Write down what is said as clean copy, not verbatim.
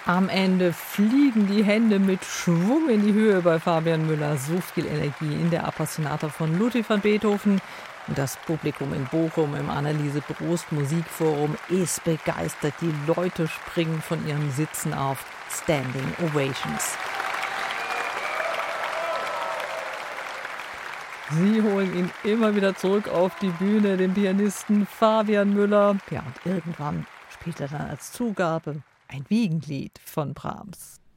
Am Ende fliegen die Hände mit Schwung in die Höhe bei Fabian Müller. So viel Energie in der Appassionata von Ludwig van Beethoven. Und das Publikum in Bochum im Anneliese-Brost Musikforum ist begeistert. Die Leute springen von ihren Sitzen auf. Standing Ovations. Sie holen ihn immer wieder zurück auf die Bühne, den Pianisten Fabian Müller. Ja, und irgendwann spielt er dann als Zugabe ein Wiegenlied von Brahms.